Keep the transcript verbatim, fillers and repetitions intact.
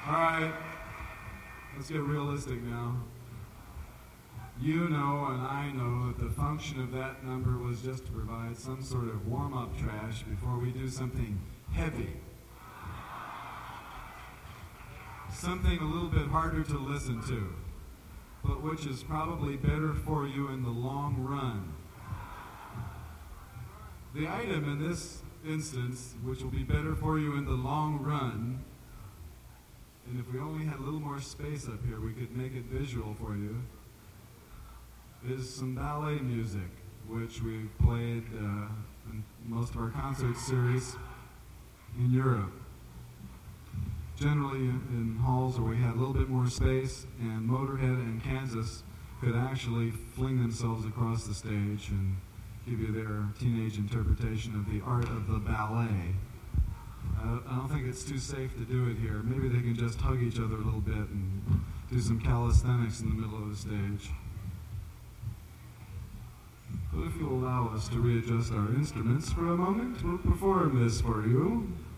All right, let's get realistic now. You know and I know that the function of that number was just to provide some sort of warm-up trash before we do something heavy. Something a little bit harder to listen to, but which is probably better for you in the long run. The item in this instance, which will be better for you in the long run, and if we only had a little more space up here, we could make it visual for you, is some ballet music, which we've played uh, in most of our concert series in Europe. Generally in halls where we had a little bit more space, and Motorhead and Kansas could actually fling themselves across the stage and give you their teenage interpretation of the art of the ballet. Uh, I don't think it's too safe to do it here. Maybe they can just hug each other a little bit and do some calisthenics in the middle of the stage. But if you'll allow us to readjust our instruments for a moment, we'll perform this for you.